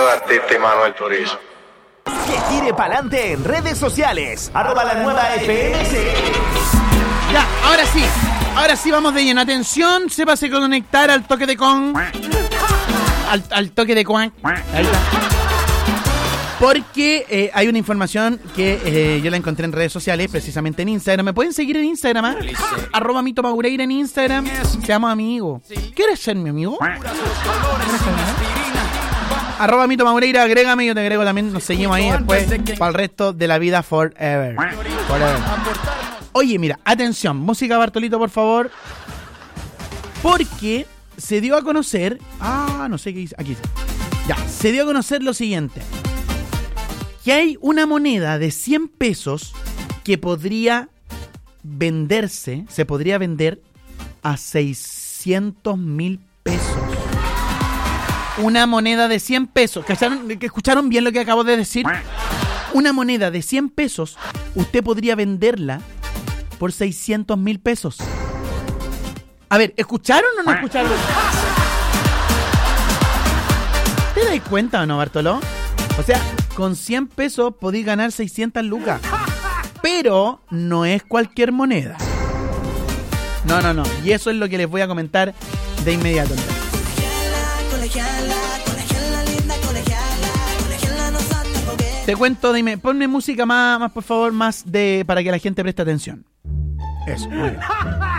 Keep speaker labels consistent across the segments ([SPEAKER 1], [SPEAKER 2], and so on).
[SPEAKER 1] Arteta y Manuel Turizo.
[SPEAKER 2] Que tire pa'lante en redes sociales. @lanuevaFMS.
[SPEAKER 3] Ya, ahora sí vamos de lleno. Atención, sépase conectar al toque de con. Al toque de con. Ahí está. Porque hay una información que yo la encontré en redes sociales, precisamente en Instagram. ¿Me pueden seguir en Instagram? @MitoMaureira en Instagram. Seamos amigos. ¿Quieres ser mi amigo? @MitoMaureira, agrégame, yo te agrego también. Nos seguimos ahí después para el resto de la vida forever. Oye, mira, atención, música Bartolito, por favor. Porque se dio a conocer. No sé qué dice. Aquí dice. Ya, se dio a conocer lo siguiente. Que hay una moneda de 100 pesos que podría venderse, se podría vender a 600,000 pesos. Una moneda de 100 pesos. ¿Escucharon bien lo que acabo de decir? Una moneda de 100 pesos, usted podría venderla por 600,000 pesos. A ver, ¿escucharon o no escucharon? ¿Te das cuenta o no, Bartoló? O sea, con 100 pesos podéis ganar 600 lucas. Pero no es cualquier moneda. No. Y eso es lo que les voy a comentar de inmediato. Te cuento, dime, ponme música más, por favor, más de para que la gente preste atención. Eso, muy bien.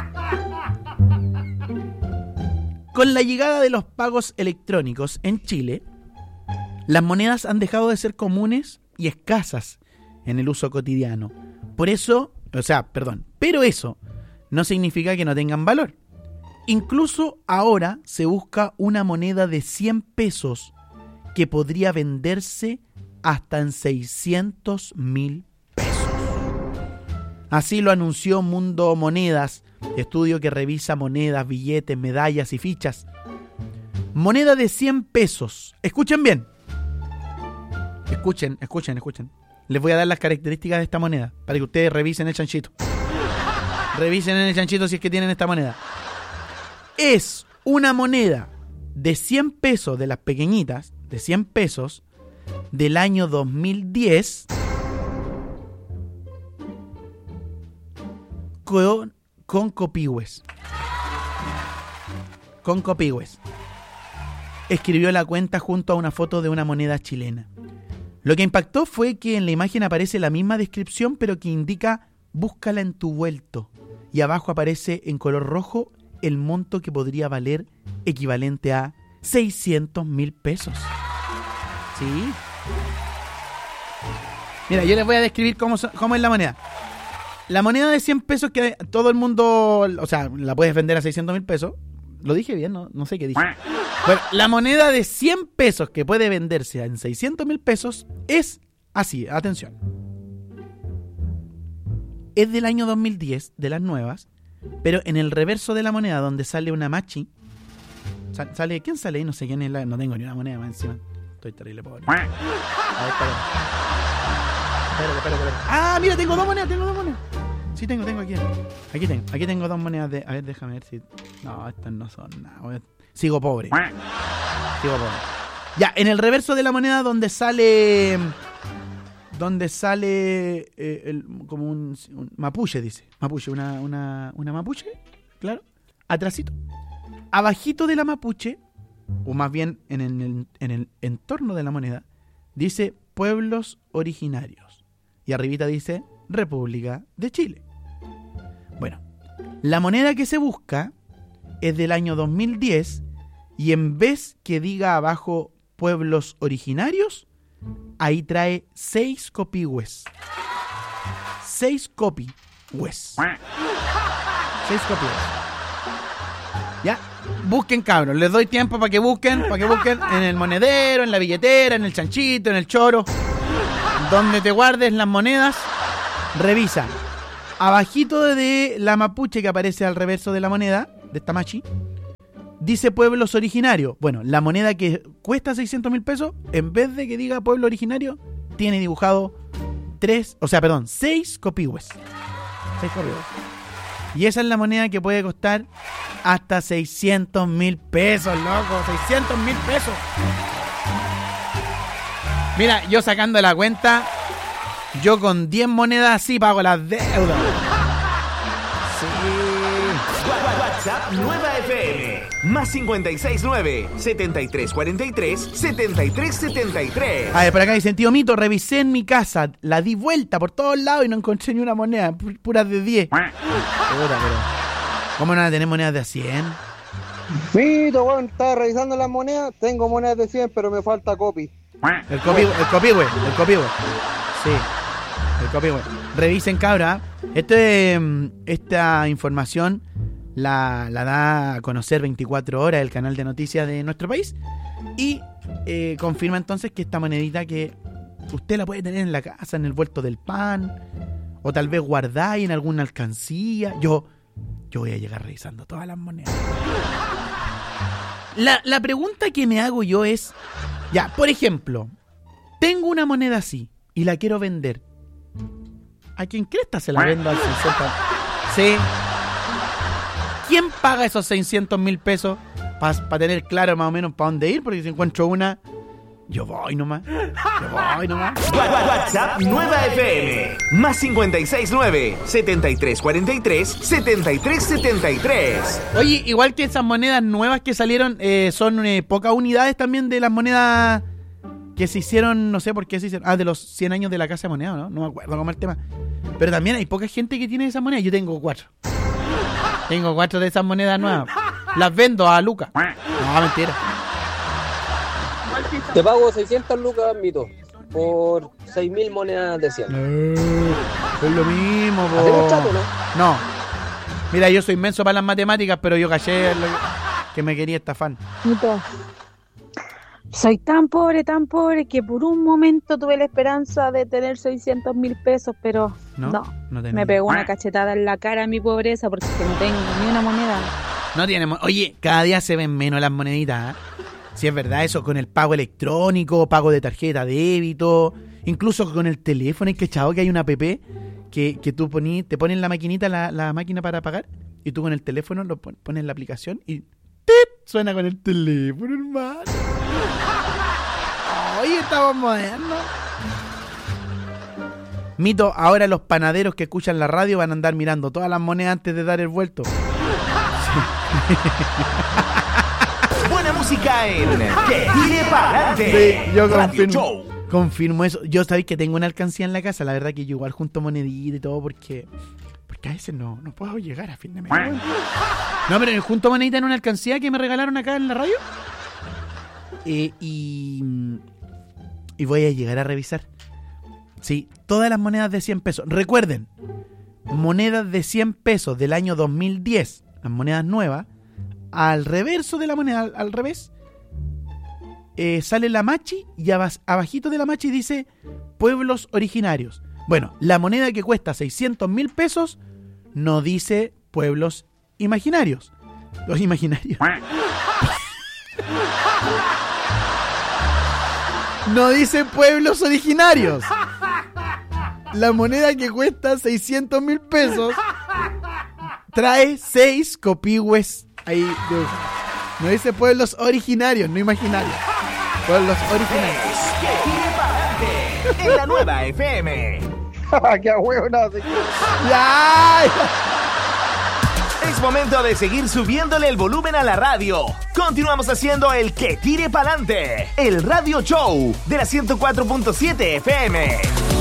[SPEAKER 3] Con la llegada de los pagos electrónicos en Chile, las monedas han dejado de ser comunes y escasas en el uso cotidiano. Pero eso no significa que no tengan valor. Incluso ahora se busca una moneda de 100 pesos que podría venderse hasta en 600,000 pesos. Así lo anunció Mundo Monedas, estudio que revisa monedas, billetes, medallas y fichas. Moneda de 100 pesos. Escuchen bien. Escuchen. Les voy a dar las características de esta moneda para que ustedes revisen el chanchito. Revisen en el chanchito si es que tienen esta moneda. Es una moneda de 100 pesos, de las pequeñitas, de 100 pesos, del año 2010, con copihue. Con copihue. Escribió la cuenta junto a una foto de una moneda chilena. Lo que impactó fue que en la imagen aparece la misma descripción, pero que indica búscala en tu vuelto. Y abajo aparece en color rojo el monto que podría valer, equivalente a 600,000 pesos. Sí. Mira, yo les voy a describir cómo es la moneda. La moneda de 100 pesos que todo el mundo, o sea, la puedes vender a 600,000 pesos. Lo dije bien, no sé qué dije. Bueno, la moneda de 100 pesos que puede venderse en 600,000 pesos es así, atención. Es del año 2010, de las nuevas, pero en el reverso de la moneda donde sale una machi, ¿quién sale ahí? No sé quién es no tengo ni una moneda más encima. Estoy terrible pobre. A ver, espérate. Mira, tengo dos monedas. Sí, tengo aquí. Aquí tengo dos monedas de... A ver, déjame ver si... No, estas no son nada. Sigo pobre. Ya, en el reverso de la moneda donde sale como un mapuche, dice. Mapuche, una mapuche, claro. Atrasito. Abajito de la mapuche, o más bien en el entorno de la moneda, dice pueblos originarios. Y arribita dice República de Chile. Bueno, la moneda que se busca es del año 2010 y en vez que diga abajo pueblos originarios, ahí trae 6 copihues. 6 copihues. 6 copihues. Ya, busquen, cabros. Les doy tiempo para que busquen en el monedero, en la billetera, en el chanchito, en el choro. Donde te guardes las monedas, revisa. Abajito de la mapuche que aparece al reverso de la moneda, de esta machi, dice pueblos originarios. Bueno, la moneda que cuesta 600,000 pesos, en vez de que diga pueblo originario, tiene dibujado 6 copihues. 6 copihues. Y esa es la moneda que puede costar hasta 600,000 pesos, loco. 600,000 pesos. Mira, yo sacando la cuenta, yo con 10 monedas así pago las deudas. Sí.
[SPEAKER 2] WhatsApp Nueva FM. Más 569-7343-7373.
[SPEAKER 3] A ver, por acá dice, tío Mito, revisé en mi casa, la di vuelta por todos lados y no encontré ni una moneda, puras de 10. Puta, pero ¿cómo no van a tener monedas de a 100?
[SPEAKER 1] Mito, bueno, estaba revisando las monedas, tengo monedas de 100, pero me falta copy.
[SPEAKER 3] El copy, güey. Sí, el copy, güey. Revisen, cabra. Esta información la da a conocer 24 horas el canal de noticias de nuestro país y confirma entonces que esta monedita que usted la puede tener en la casa, en el vuelto del pan, o tal vez guardáis en alguna alcancía. Yo voy a llegar revisando todas las monedas. La pregunta que me hago yo es, ya, por ejemplo, tengo una moneda así y la quiero vender. ¿A quién cresta se la vendo al 60? Sí. ¿Quién paga esos 600,000 pesos para tener claro más o menos para dónde ir? Porque si encuentro una, yo voy nomás.
[SPEAKER 2] WhatsApp Nueva FM. Más 569-7343-7373.
[SPEAKER 3] Oye, igual que esas monedas nuevas que salieron, son pocas unidades también de las monedas que se hicieron, no sé por qué se hicieron. De los 100 años de la Casa de Moneda, ¿no? No me acuerdo cómo es el tema. Pero también hay poca gente que tiene esas monedas. Yo tengo 4. Tengo 4 de esas monedas nuevas. Las vendo a Lucas. No, mentira.
[SPEAKER 1] Te pago 600 lucas, Mito, por 6.000 monedas de 100.
[SPEAKER 3] Es lo mismo, po.
[SPEAKER 1] ¿Hacemos chato, no?
[SPEAKER 3] No. Mira, yo soy inmenso para las matemáticas, pero yo caché que me quería estafar.
[SPEAKER 4] Mito, soy tan pobre que por un momento tuve la esperanza de tener 600,000 pesos, pero no me pegó una cachetada en la cara mi pobreza porque no tengo ni una moneda.
[SPEAKER 3] No tiene. Oye, cada día se ven menos las moneditas, ¿eh? Si es verdad eso, con el pago electrónico, pago de tarjeta, débito, incluso con el teléfono, ¿hay cachado que hay una app que tú te pones en la maquinita, la máquina para pagar, y tú con el teléfono lo pones en la aplicación y ¡tip! Suena con el teléfono, hermano. Oye, estamos modernos. Mito, ahora los panaderos que escuchan la radio van a andar mirando todas las monedas antes de dar el vuelto. Sí.
[SPEAKER 2] Buena música en Que Tire Pa'lante.
[SPEAKER 3] Sí, yo
[SPEAKER 2] Radio
[SPEAKER 3] confirmo eso. Yo sabéis que tengo una alcancía en la casa. La verdad que yo igual junto monedita y todo porque a veces no puedo llegar a fin de mes. No, pero junto monedita en una alcancía que me regalaron acá en la radio. Y voy a llegar a revisar. Sí, todas las monedas de 100 pesos. Recuerden, monedas de 100 pesos del año 2010, las monedas nuevas, al reverso de la moneda, al revés, sale la machi y abajito de la machi dice pueblos originarios. Bueno, la moneda que cuesta 600,000 pesos no dice pueblos imaginarios. Los imaginarios. No dice pueblos originarios. La moneda que cuesta 600,000 pesos trae 6 copihue ahí. No dice pueblos originarios, no imaginarios. Pueblos originarios.
[SPEAKER 2] Que Tire Pa'lante en la Nueva FM.
[SPEAKER 1] ¡Qué huevona!
[SPEAKER 3] ¡Ya!
[SPEAKER 2] Es momento de seguir subiéndole el volumen a la radio. Continuamos haciendo el Que Tire Pa'lante, el radio show de la 104.7 FM.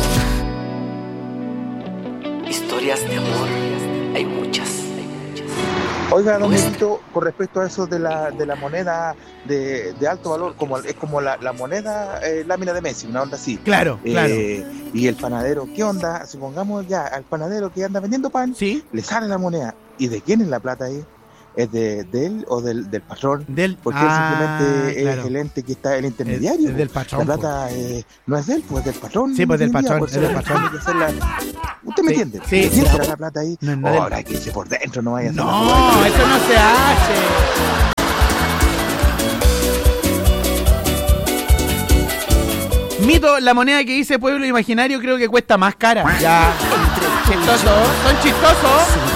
[SPEAKER 5] Historias de amor, hay muchas.
[SPEAKER 6] Oiga, don Mito, con respecto a eso de la moneda de alto valor, es como la moneda lámina de Messi, una onda así.
[SPEAKER 3] Claro.
[SPEAKER 6] Y el panadero, ¿qué onda? Supongamos ya, al panadero que anda vendiendo pan,
[SPEAKER 3] ¿sí?
[SPEAKER 6] Le sale la moneda. ¿Y de quién es la plata ahí? ¿Es de él o del patrón? Porque él simplemente es el ente que está, el intermediario.
[SPEAKER 3] Es del patrón.
[SPEAKER 6] La plata no es de él, pues es del patrón.
[SPEAKER 3] Sí, pues del patrón.
[SPEAKER 6] ¿Usted me entiende?
[SPEAKER 3] Sí.
[SPEAKER 6] ¿Quién será la plata ahí?
[SPEAKER 3] No,
[SPEAKER 6] ahora que se por dentro no vaya a ser.
[SPEAKER 3] No, eso no se hace. Mito, la moneda que dice pueblo imaginario creo que cuesta más cara. Ya. Chistoso. Son chistosos.